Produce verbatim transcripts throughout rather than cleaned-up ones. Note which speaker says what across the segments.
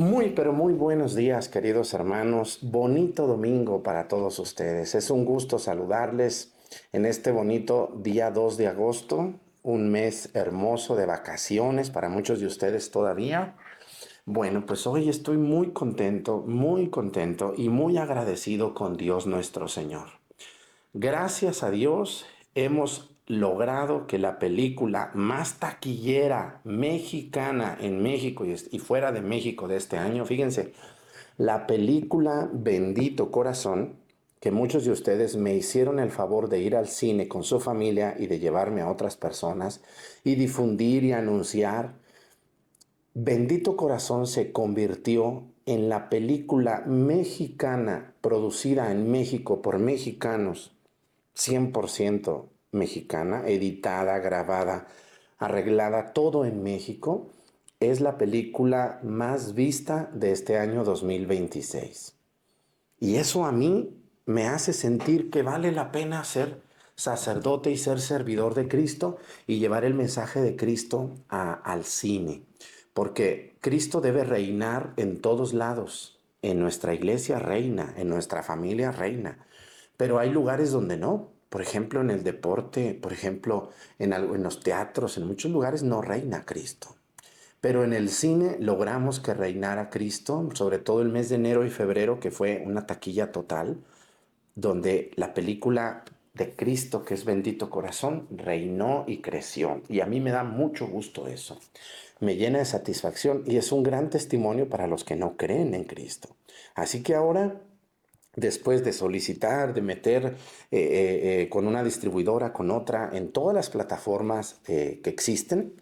Speaker 1: Muy, pero muy buenos días, queridos hermanos. Bonito domingo para todos ustedes. Es un gusto saludarles en este bonito día dos de agosto, un mes hermoso de vacaciones para muchos de ustedes todavía. Bueno, pues hoy estoy muy contento, muy contento y muy agradecido con Dios nuestro Señor. Gracias a Dios hemos logrado que la película más taquillera mexicana en México y, y fuera de México de este año, fíjense, la película Bendito Corazón, que muchos de ustedes me hicieron el favor de ir al cine con su familia y de llevarme a otras personas y difundir y anunciar. Bendito Corazón se convirtió en la película mexicana producida en México por mexicanos, cien por ciento mexicana, editada, grabada, arreglada, todo en México. Es la película más vista de este año dos mil veintiséis. Y eso a mí me hace sentir que vale la pena ser sacerdote y ser servidor de Cristo y llevar el mensaje de Cristo a- al cine. Porque Cristo debe reinar en todos lados. En nuestra iglesia reina, en nuestra familia reina. Pero hay lugares donde no. Por ejemplo, en el deporte, por ejemplo, en, algo- en los teatros, en muchos lugares no reina Cristo. Pero en el cine logramos que reinara Cristo, sobre todo el mes de enero y febrero, que fue una taquilla total, donde la película de Cristo, que es Bendito Corazón, reinó y creció. Y a mí me da mucho gusto eso. Me llena de satisfacción y es un gran testimonio para los que no creen en Cristo. Así que ahora, después de solicitar, de meter eh, eh, eh, con una distribuidora, con otra, en todas las plataformas eh, que existen,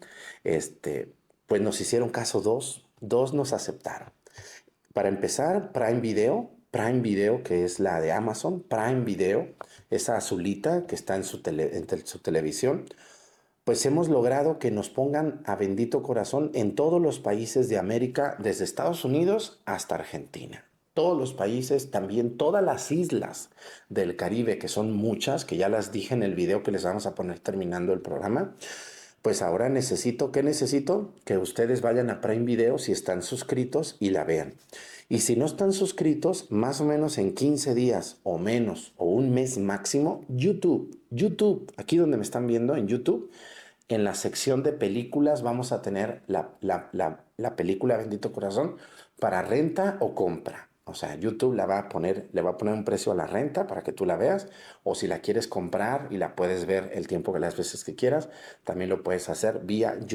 Speaker 1: este, pues nos hicieron caso dos, dos nos aceptaron. Para empezar, Prime Video, Prime Video, que es la de Amazon, Prime Video, esa azulita que está en su, tele, en te, su televisión, pues hemos logrado que nos pongan a Bendito Corazón en todos los países de América, desde Estados Unidos hasta Argentina. Todos los países, también todas las islas del Caribe, que son muchas, que ya las dije en el video que les vamos a poner terminando el programa. Pues ahora necesito, ¿qué necesito? Que ustedes vayan a Prime Video si están suscritos y la vean. Y si no están suscritos, más o menos en quince días o menos, o un mes máximo, YouTube, YouTube, aquí donde me están viendo en YouTube, en la sección de películas vamos a tener la, la, la, la película Bendito Corazón para renta o compra. O sea, YouTube la va a poner, le va a poner un precio a la renta para que tú la veas. O si la quieres comprar y la puedes ver el tiempo que las veces que quieras, también lo puedes hacer vía YouTube.